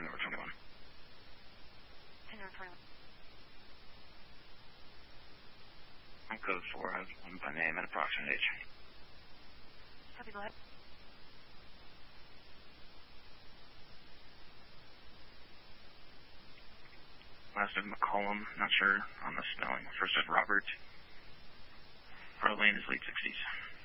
number 21. 10 number 21. On code 4, I have one by name and approximate age. Copy, go ahead. Last of McCollum, not sure on the spelling. First of Robert. Arlene is late 60s.